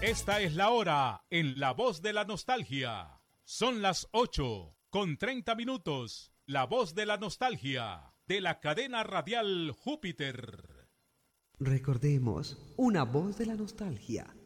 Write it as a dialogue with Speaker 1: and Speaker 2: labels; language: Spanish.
Speaker 1: Esta es la hora en La Voz de la Nostalgia. Son las 8:30. La Voz de la Nostalgia, de la cadena radial Júpiter.
Speaker 2: Recordemos, una voz de la nostalgia.